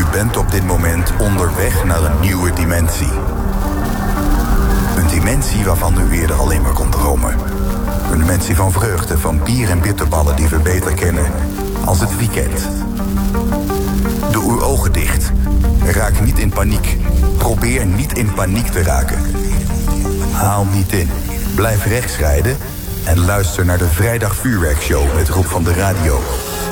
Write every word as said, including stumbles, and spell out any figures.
bent op dit moment onderweg naar een nieuwe dimensie. Een dimensie waarvan u eerder alleen maar kon dromen. Een dimensie van vreugde, van bier en bitterballen die we beter kennen als het weekend. Doe uw ogen dicht. Raak niet in paniek. Probeer niet in paniek te raken. Haal niet in. Blijf rechts rijden en luister naar de Vrijdag Vuurwerkshow met Rob van de Radio.